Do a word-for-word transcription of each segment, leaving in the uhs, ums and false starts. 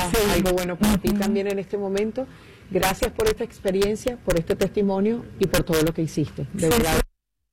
sí. algo bueno para uh-huh. ti también en este momento. Gracias por esta experiencia, por este testimonio y por todo lo que hiciste. De sí, verdad. Sí.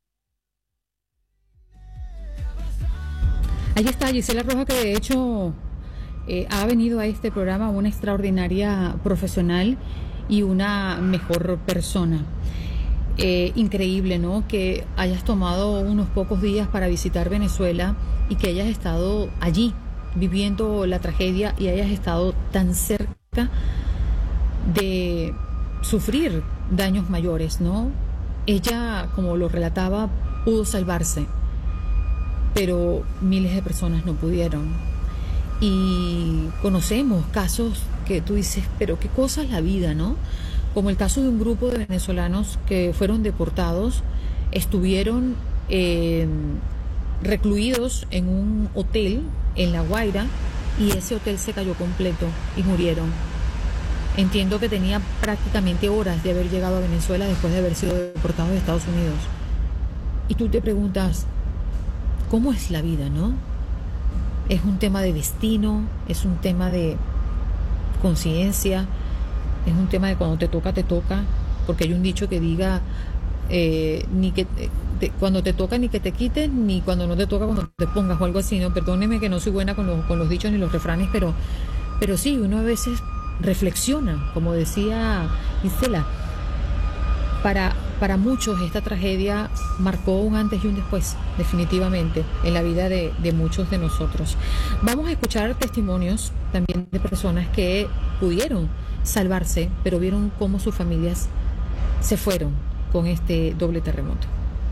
Ahí está Gisela Rojas, que de hecho eh, ha venido a este programa una extraordinaria profesional y una mejor persona. Eh, increíble, ¿no? Que hayas tomado unos pocos días para visitar Venezuela y que hayas estado allí viviendo la tragedia y hayas estado tan cerca de sufrir daños mayores, ¿no? Ella, como lo relataba, pudo salvarse, pero miles de personas no pudieron. Y conocemos casos que tú dices, pero qué cosa es la vida, ¿no? Como el caso de un grupo de venezolanos que fueron deportados, estuvieron eh, recluidos en un hotel en La Guaira y ese hotel se cayó completo y murieron. Entiendo que tenía prácticamente horas de haber llegado a Venezuela después de haber sido deportados de Estados Unidos. Y tú te preguntas, ¿cómo es la vida, no? Es un tema de destino, es un tema de conciencia, es un tema de cuando te toca, te toca, porque hay un dicho que diga, eh, ni que te, cuando te toca ni que te quiten, ni cuando no te toca cuando te pongas, o algo así, ¿no? Perdóneme que no soy buena con los, con los dichos ni los refranes, pero, pero sí, uno a veces reflexiona, como decía Gisela. Para, para muchos esta tragedia marcó un antes y un después, definitivamente, en la vida de, de muchos de nosotros. Vamos a escuchar testimonios también de personas que pudieron salvarse, pero vieron cómo sus familias se fueron con este doble terremoto.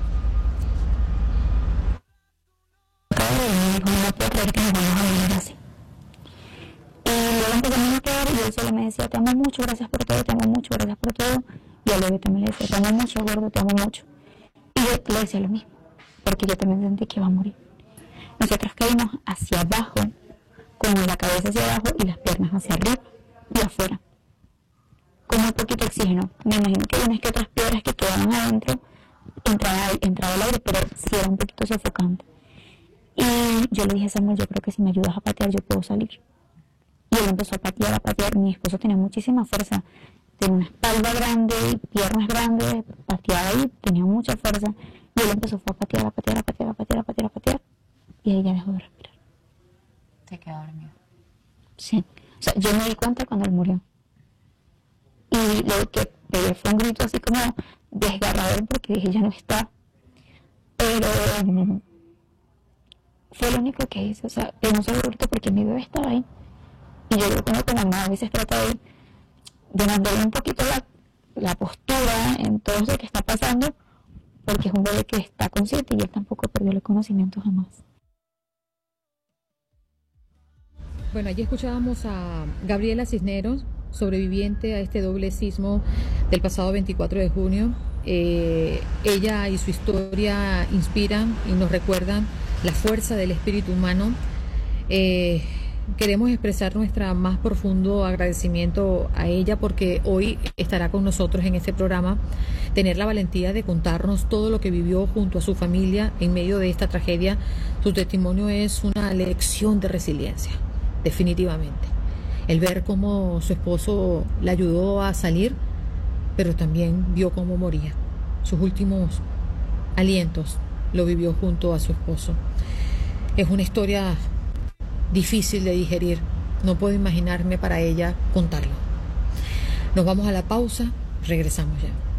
No puedo creer que nos vamos a vivir así. Y luego empezamos a quedar y él solo me decía, te amo mucho, gracias por todo, te amo mucho, gracias por todo. Y a Levi también le decía, te amo mucho, gordo, te amo mucho. Y yo le decía lo mismo, porque yo también sentí que iba a morir. Nosotros caímos hacia abajo, con la cabeza hacia abajo y las piernas hacia arriba y afuera, con muy poquito oxígeno. Me imagino que unas que otras piedras que quedaban adentro entraba, entraba el aire, pero sí era un poquito sofocante. Y yo le dije a Samuel, yo creo que si me ayudas a patear yo puedo salir. Y él empezó a patear, a patear. Mi esposo tenía muchísima fuerza, tenía una espalda grande, piernas grandes, pateaba ahí, tenía mucha fuerza. Y él empezó fue a patear, a patear, a patear, a patear, a patear, a patear. Y ahí ya dejó de respirar. Se quedó dormido. Sí. O sea, yo me di cuenta cuando él murió. Y lo que pegué fue un grito así como desgarrador porque dije, ya no está. Pero um, fue lo único que hice. O sea, pegué un solo grito porque mi bebé estaba ahí. Y yo creo que uno como mamá a veces trata de, de mantener un poquito la, la postura en todo lo que está pasando, porque es un bebé que está consciente y él tampoco perdió el conocimiento jamás. Bueno, allí escuchábamos a Gabriela Cisneros, sobreviviente a este doble sismo del pasado veinticuatro de junio. Eh, ella y su historia inspiran y nos recuerdan la fuerza del espíritu humano. Eh, queremos expresar nuestro más profundo agradecimiento a ella porque hoy estará con nosotros en este programa, tener la valentía de contarnos todo lo que vivió junto a su familia en medio de esta tragedia. Su testimonio es una lección de resiliencia, definitivamente. El ver cómo su esposo la ayudó a salir, pero también vio cómo moría. Sus últimos alientos lo vivió junto a su esposo. Es una historia difícil de digerir. No puedo imaginarme para ella contarlo. Nos vamos a la pausa, regresamos ya.